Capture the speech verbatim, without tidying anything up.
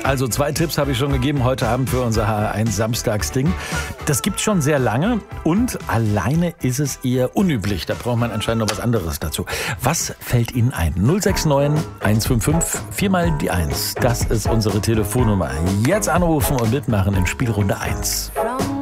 Also zwei Tipps habe ich schon gegeben heute Abend für unser H R eins Samstagsding. Das gibt's schon sehr lange und alleine ist es eher unüblich. Da braucht man anscheinend noch was anderes dazu. Was fällt Ihnen ein? null sechs neun eins fünf fünf vier mal die eins. Das ist unsere Telefonnummer. Jetzt anrufen und mitmachen in Spielrunde eins.